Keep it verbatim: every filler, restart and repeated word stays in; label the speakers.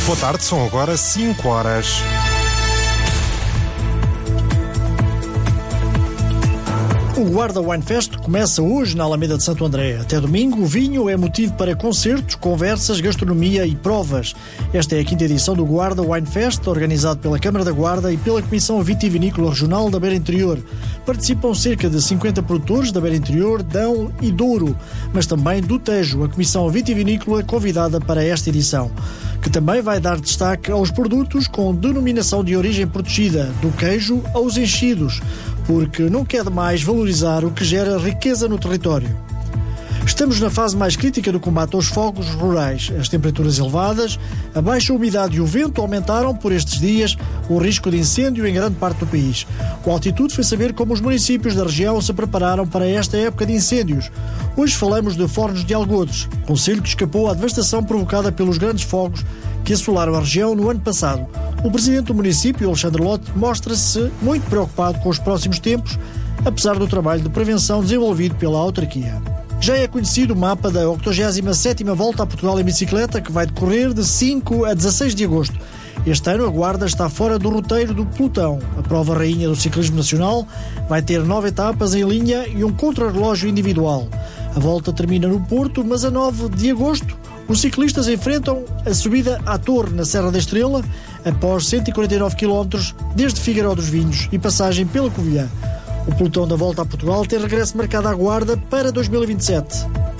Speaker 1: Boa tarde, são agora cinco horas.
Speaker 2: O Guarda Wine Fest começa hoje na Alameda de Santo André. Até domingo, o vinho é motivo para concertos, conversas, gastronomia e provas. Esta é a quinta edição do Guarda Wine Fest, organizado pela Câmara da Guarda e pela Comissão Vitivinícola Regional da Beira Interior. Participam cerca de cinquenta produtores da Beira Interior, Dão e Douro, mas também do Tejo, a Comissão Vitivinícola convidada para esta edição, que também vai dar destaque aos produtos com denominação de origem protegida, do queijo aos enchidos, porque não quer demais valorizar o que gera riqueza no território. Estamos na fase mais crítica do combate aos fogos rurais. As temperaturas elevadas, a baixa umidade e o vento aumentaram por estes dias o risco de incêndio em grande parte do país. O Altitude foi saber como os municípios da região se prepararam para esta época de incêndios. Hoje falamos de Fornos de Algodos, concelho que escapou à devastação provocada pelos grandes fogos que assolaram a região no ano passado. O presidente do município, Alexandre Lote, mostra-se muito preocupado com os próximos tempos, apesar do trabalho de prevenção desenvolvido pela autarquia. Já é conhecido o mapa da oitogésima sétima Volta a Portugal em bicicleta, que vai decorrer de cinco a dezasseis de agosto. Este ano a Guarda está fora do roteiro do pelotão. A prova rainha do ciclismo nacional vai ter nove etapas em linha e um contrarrelógio individual. A volta termina no Porto, mas a nove de agosto os ciclistas enfrentam a subida à Torre, na Serra da Estrela, após cento e quarenta e nove quilómetros, desde Figueiró dos Vinhos e passagem pela Covilhã. O pelotão da Volta a Portugal tem regresso marcado à Guarda para dois mil e vinte e sete.